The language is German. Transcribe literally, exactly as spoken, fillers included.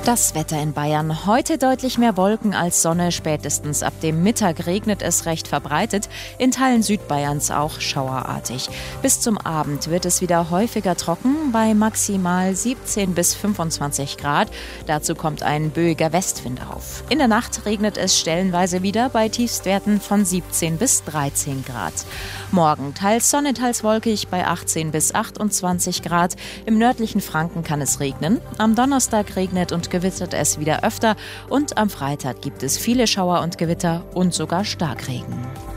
Das Wetter in Bayern. Heute deutlich mehr Wolken als Sonne. Spätestens ab dem Mittag regnet es recht verbreitet. In Teilen Südbayerns auch schauerartig. Bis zum Abend wird es wieder häufiger trocken bei maximal siebzehn bis fünfundzwanzig Grad. Dazu kommt ein böiger Westwind auf. In der Nacht regnet es stellenweise wieder bei Tiefstwerten von siebzehn bis dreizehn Grad. Morgen teils Sonne, teils wolkig bei achtzehn bis achtundzwanzig Grad. Im nördlichen Franken kann es regnen. Am Donnerstag regnet und gewittert es wieder öfter und am Freitag gibt es viele Schauer und Gewitter und sogar Starkregen.